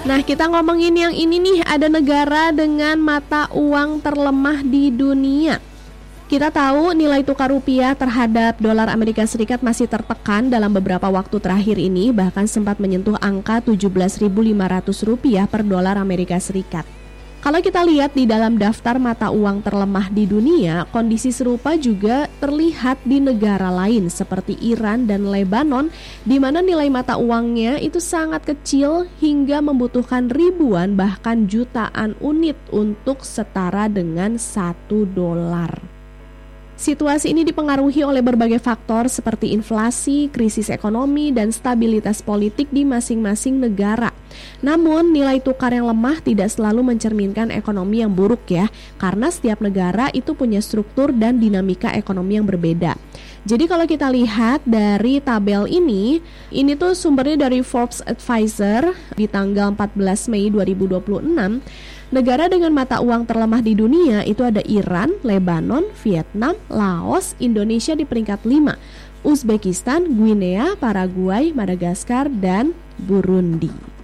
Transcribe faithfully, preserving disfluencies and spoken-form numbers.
Nah, kita ngomongin yang ini nih, ada negara dengan mata uang terlemah di dunia. Kita tahu nilai tukar rupiah terhadap dolar Amerika Serikat masih tertekan dalam beberapa waktu terakhir ini, bahkan sempat menyentuh angka tujuh belas ribu lima ratus rupiah per dolar Amerika Serikat. Kalau kita lihat di dalam daftar mata uang terlemah di dunia, kondisi serupa juga terlihat di negara lain seperti Iran dan Lebanon, di mana nilai mata uangnya itu sangat kecil hingga membutuhkan ribuan bahkan jutaan unit untuk setara dengan satu dolar. Situasi ini dipengaruhi oleh berbagai faktor seperti inflasi, krisis ekonomi, dan stabilitas politik di masing-masing negara. Namun, nilai tukar yang lemah tidak selalu mencerminkan ekonomi yang buruk ya, karena setiap negara itu punya struktur dan dinamika ekonomi yang berbeda. Jadi kalau kita lihat dari tabel ini, ini tuh sumbernya dari Forbes Advisor di tanggal empat belas Mei dua ribu dua puluh enam. Negara dengan mata uang terlemah di dunia itu ada Iran, Lebanon, Vietnam, Laos, Indonesia di peringkat lima, Uzbekistan, Guinea, Paraguay, Madagaskar, dan Burundi.